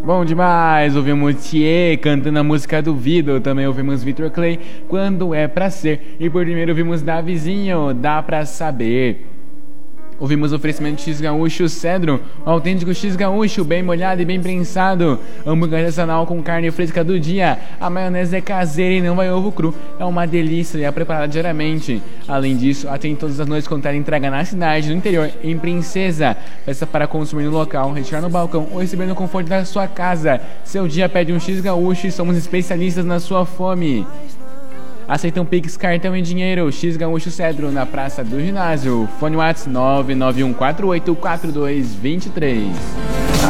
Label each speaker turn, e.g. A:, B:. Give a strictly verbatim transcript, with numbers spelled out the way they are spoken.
A: Bom demais, ouvimos Thier cantando a música do Vido, também ouvimos Victor Clay, Quando É Pra Ser, e por primeiro ouvimos Davizinho, Dá Pra Saber. Ouvimos o oferecimento X Gaúcho Cedro, um autêntico X Gaúcho, bem molhado e bem prensado. Hambúrguer artesanal com carne fresca do dia. A maionese é caseira e não vai ovo cru. É uma delícia e é preparada diariamente. Além disso, atende todas as noites com tela entrega na cidade, no interior, em Princesa. Peça para consumir no local, retirar no balcão ou receber no conforto da sua casa. Seu dia pede um X Gaúcho e somos especialistas na sua fome. Aceitam Pix, cartão e dinheiro. X Gaúcho Cedro, na Praça do Ginásio. Fone WhatsApp nove nove um quatro oito quatro dois dois três.